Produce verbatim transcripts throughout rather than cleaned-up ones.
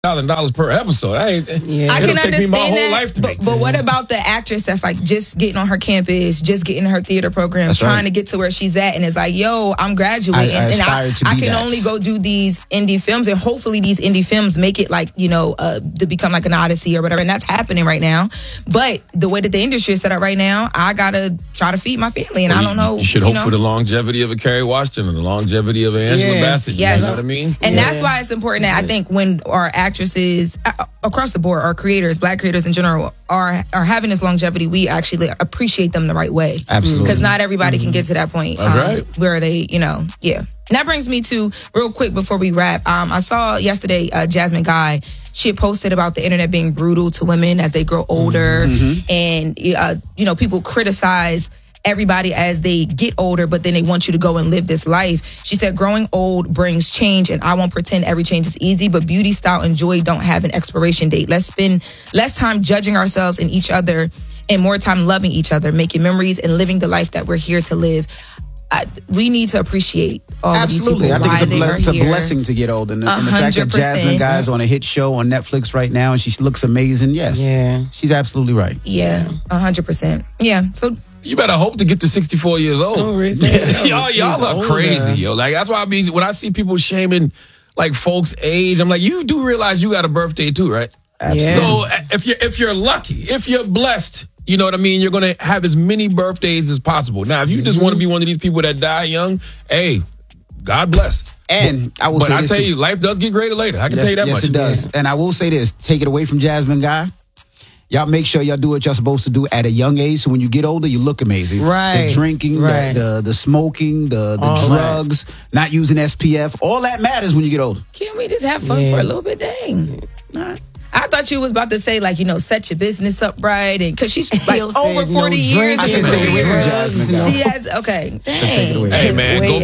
thousand dollars per episode. I ain't, yeah. I can take understand me my whole that, life to but, make but what about the actress that's like just getting on her campus, just getting her theater program, that's trying right. to get to where she's at, and it's like, yo, I'm graduating, I, I and I, to be I can that. only go do these indie films, and hopefully these indie films make it like, you know, uh, to become like an Odyssey or whatever, and that's happening right now. But the way that the industry is set up right now, I gotta try to feed my family, and well, I don't know. You should you hope know? for the longevity of a Kerry Washington and the longevity of an Angela yeah. Bassett. Yes. You know what I mean? And yeah. that's why it's important that I think when our actresses across the board, our creators, black creators in general, are are having this longevity, we actually appreciate them the right way. Absolutely. Because not everybody mm-hmm. can get to that point um, right. where they, you know, yeah. And that brings me to, real quick before we wrap, um, I saw yesterday uh, Jasmine Guy, she had posted about the internet being brutal to women as they grow older. Mm-hmm. And, uh, you know, people criticize everybody as they get older, but then they want you to go and live this life. She said, growing old brings change, and I won't pretend every change is easy, but beauty, style, and joy don't have an expiration date. Let's spend less time judging ourselves and each other and more time loving each other, making memories, and living the life that we're here to live. I, we need to appreciate all Absolutely. of these people. I think it's, a, ble- it's a here. blessing to get old. And the, and the fact that Jasmine Guy is on a hit show on Netflix right now and she looks amazing, yes. Yeah. She's absolutely right. Yeah, one hundred percent. Yeah, so... You better hope to get to sixty-four years old. Oh, y'all, y'all are crazy, yo. Like, that's why I mean, when I see people shaming, like, folks' age, I'm like, you do realize you got a birthday, too, right? Absolutely. So, if you're, if you're lucky, if you're blessed, you know what I mean, you're going to have as many birthdays as possible. Now, if you mm-hmm. just want to be one of these people that die young, hey, God bless. And I will but say I this tell too. you, life does get greater later. I can yes, tell you that yes, much. Yes, it does. Yeah. And I will say this, take it away from Jasmine Guy. Y'all make sure y'all do what y'all supposed to do at a young age, so when you get older, you look amazing. Right. The drinking, right. the, the the smoking, the, the all drugs, right. not using S P F, all that matters when you get older. Can't we just have fun yeah. for a little bit? Dang. Nah. I thought you was about to say, like, you know, set your business up right, and because she's like over forty no years. I said take it away from Jasmine. She has okay. Dang. Hey man, Wait, go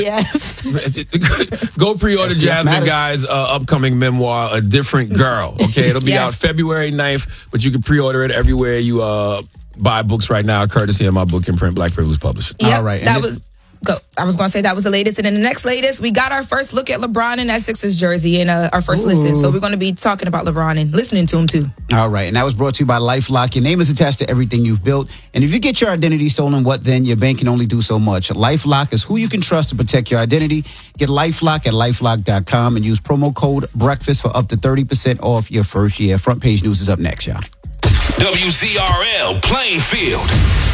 pre-order. Go pre-order Jasmine Guy's uh, upcoming memoir, A Different Girl. Okay, it'll be yes. out February ninth, but you can pre-order it everywhere you uh, buy books right now, courtesy of my book imprint, Black Privilege Publishing. Yep, all right, that was. Go. I was going to say that was the latest. And then the next latest, we got our first look at LeBron in that Sixers jersey and uh, our first Ooh. listen. So we're going to be talking about LeBron and listening to him too. All right. And that was brought to you by LifeLock. Your name is attached to everything you've built. And if you get your identity stolen, what then? Your bank can only do so much. LifeLock is who you can trust to protect your identity. Get LifeLock at LifeLock dot com and use promo code BREAKFAST for up to thirty percent off your first year. Front Page News is up next, y'all. W Z R L Plainfield.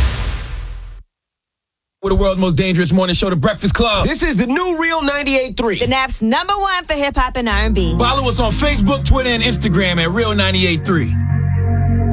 We're the world's most dangerous morning show, The Breakfast Club. This is the new Real ninety-eight point three. The Nap's number one for hip-hop and R and B. Follow us on Facebook, Twitter, and Instagram at Real ninety-eight point three.